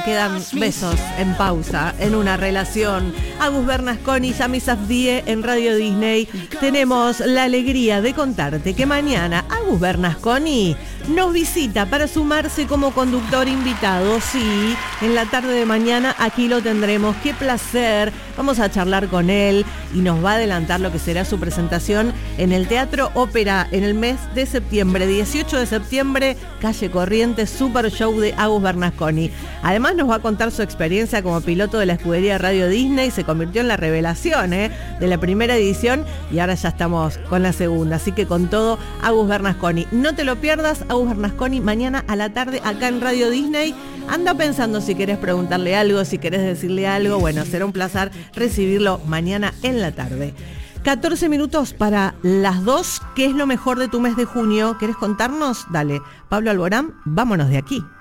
quedan besos en pausa en una relación. Agus Bernasconi, Yami Safdie en Radio Disney. Tenemos la alegría de contarte que mañana Agus Bernasconi nos visita para sumarse como conductor invitado. Sí, en la tarde de mañana aquí lo tendremos. ¡Qué placer! Vamos a charlar con él y nos va a adelantar lo que será su presentación en el Teatro Ópera en el mes de septiembre. 18 de septiembre, calle Corrientes, super show de Agus Bernasconi. Además nos va a contar su experiencia como piloto de la escudería Radio Disney. Se convirtió en la revelación de la primera edición y ahora ya estamos con la segunda. Así que con todo, Agus Bernasconi. No te lo pierdas, Agus Bernasconi, mañana a la tarde acá en Radio Disney. Anda pensando si querés preguntarle algo, si querés decirle algo. Bueno, será un placer recibirlo mañana en la tarde. 14 minutos para las 2. ¿Qué es lo mejor de tu mes de junio? ¿Querés contarnos? Dale, Pablo Alborán, vámonos de aquí.